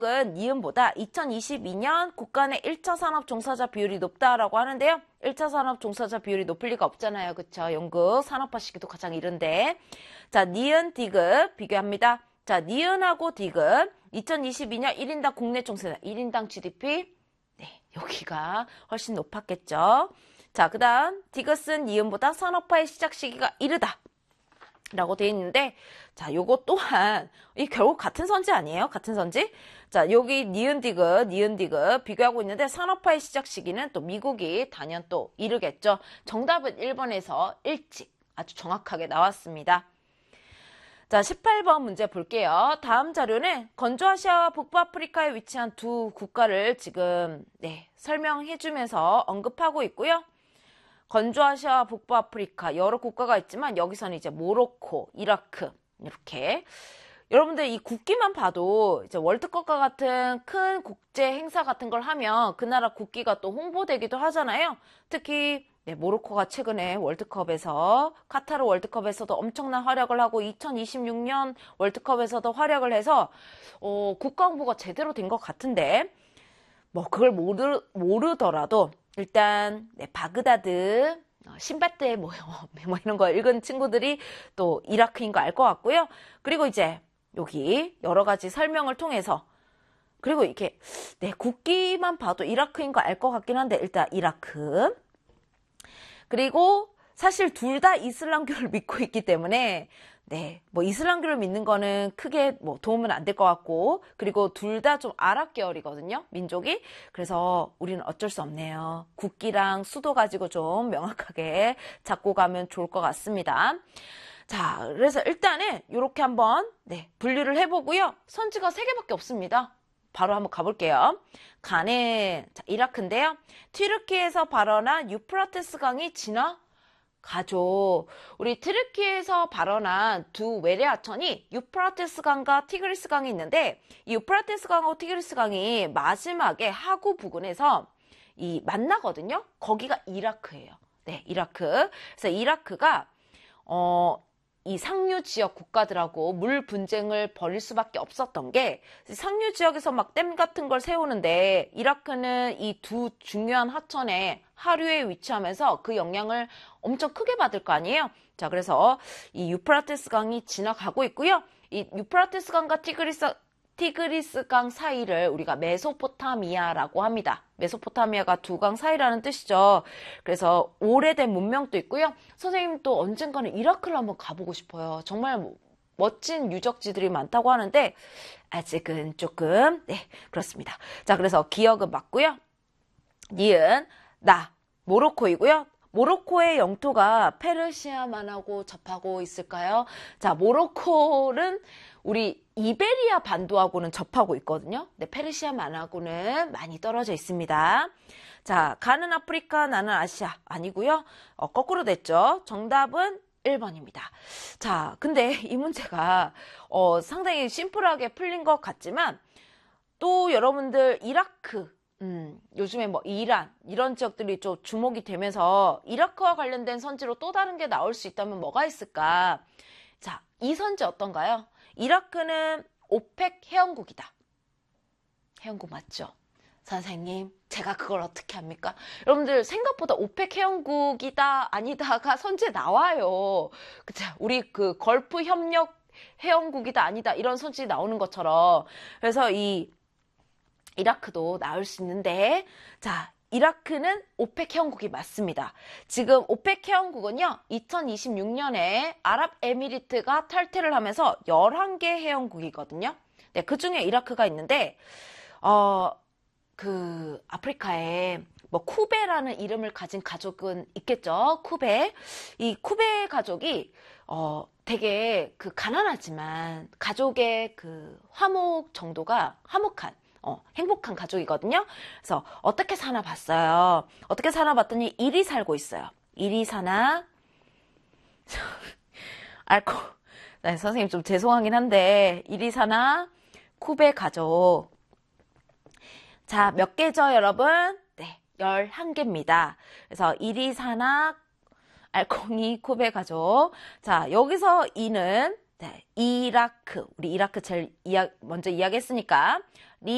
미국은 니은보다 2022년 국가 내 1차 산업 종사자 비율이 높다라고 하는데요. 1차 산업 종사자 비율이 높을 리가 없잖아요. 그쵸? 영국 산업화 시기도 가장 이른데. 자, 니은, 디귿 비교합니다. 자, 니은하고 디귿 2022년 1인당 국내 총생산, 1인당 GDP 네, 여기가 훨씬 높았겠죠. 자, 그 다음 디귿은 니은보다 산업화의 시작 시기가 이르다 라고 되어 있는데, 자, 요거 또한 이 결국 같은 선지 아니에요? 같은 선지? 자, 여기 니은 디귿 비교하고 있는데 산업화의 시작 시기는 또 미국이 단연 또 이르겠죠. 정답은 1번에서 일찍 아주 정확하게 나왔습니다. 자, 18번 문제 볼게요. 다음 자료는 건조아시아와 북부아프리카에 위치한 두 국가를 지금 설명해주면서 언급하고 있고요. 건조아시아와 북부아프리카 여러 국가가 있지만 여기서는 이제 모로코, 이라크 이렇게 여러분들 이 국기만 봐도 이제 월드컵과 같은 큰 국제 행사 같은 걸 하면 그 나라 국기가 또 홍보되기도 하잖아요. 특히 모로코가 최근에 월드컵에서 카타르 월드컵에서도 엄청난 활약을 하고 2026년 월드컵에서도 활약을 해서 국가 홍보가 제대로 된 것 같은데 뭐 그걸 모르더라도 일단 바그다드, 신바트의 뭐 이런 거 읽은 친구들이 또 이라크인 거 알 것 같고요. 그리고 이제 여기 여러 가지 설명을 통해서 그리고 이렇게 국기만 봐도 이라크인 거 알 것 같긴 한데 일단 이라크 그리고 사실 둘 다 이슬람교를 믿고 있기 때문에 뭐 이슬람교를 믿는 거는 크게 뭐 도움은 안 될 것 같고 그리고 둘 다 좀 아랍 계열이거든요. 민족이. 그래서 우리는 어쩔 수 없네요. 국기랑 수도 가지고 좀 명확하게 잡고 가면 좋을 것 같습니다. 자, 그래서 일단은 이렇게 한번 분류를 해보고요. 선지가 3개밖에 없습니다. 바로 한번 가볼게요. 가네, 자, 이라크인데요. 튀르키에서 발원한 유프라테스 강이 지나가죠. 우리 튀르키에서 발원한 두 외래 하천이 유프라테스 강과 티그리스 강이 있는데 이 유프라테스 강하고 티그리스 강이 마지막에 하구 부근에서 만나거든요. 거기가 이라크예요. 네, 이라크. 그래서 이라크가 이 상류 지역 국가들하고 물 분쟁을 벌일 수밖에 없었던 게 상류 지역에서 막 댐 같은 걸 세우는데 이라크는 이 두 중요한 하천의 하류에 위치하면서 그 영향을 엄청 크게 받을 거 아니에요. 자, 그래서 이 유프라테스 강이 지나가고 있고요. 이 유프라테스 강과 티그리스 강 사이를 우리가 메소포타미아라고 합니다. 메소포타미아가 두 강 사이라는 뜻이죠. 그래서 오래된 문명도 있고요. 선생님 또 언젠가는 이라크를 한번 가보고 싶어요. 정말 멋진 유적지들이 많다고 하는데 아직은 조금 그렇습니다. 자, 그래서 기억은 맞고요. 니은 모로코이고요. 모로코의 영토가 페르시아만하고 접하고 있을까요? 자, 모로코는 우리 이베리아 반도하고는 접하고 있거든요. 페르시아만하고는 많이 떨어져 있습니다. 자, 가는 아프리카, 나는 아시아 아니고요. 거꾸로 됐죠. 정답은 1번입니다. 자, 근데 이 문제가 상당히 심플하게 풀린 것 같지만 또 여러분들 이라크 요즘에 뭐 이란 이런 지역들이 좀 주목이 되면서 이라크와 관련된 선지로 또 다른 게 나올 수 있다면 뭐가 있을까? 자, 이 선지 어떤가요? 이라크는 오펙 회원국이다. 회원국 맞죠? 선생님, 제가 그걸 어떻게 합니까? 여러분들 생각보다 오펙 회원국이다 아니다가 선지에 나와요. 그쵸? 우리 그 걸프 협력 회원국이다 아니다 이런 선지 나오는 것처럼 그래서 이라크도 나올 수 있는데 자, 이라크는 오펙 회원국이 맞습니다. 지금 오펙 회원국은요 2026년에 아랍에미리트가 탈퇴를 하면서 11개 회원국이거든요. 네, 그 중에 이라크가 있는데 그 아프리카에 뭐 쿠베라는 이름을 가진 가족은 있겠죠. 쿠베. 이 쿠베 가족이 되게 그 가난하지만 가족의 그 화목 정도가 화목한 행복한 가족이거든요. 그래서 어떻게 사나 봤어요. 어떻게 사나 봤더니 1이 살고 있어요. 1이 사나 네, 선생님 좀 죄송하긴 한데 1이 사나 쿠베 가족. 자, 몇 개죠, 여러분? 네, 11개입니다. 그래서 1이 사나 알콩이 쿠베 가족. 자, 여기서 2는 이라크. 우리 이라크 제일 먼저 이야기했으니까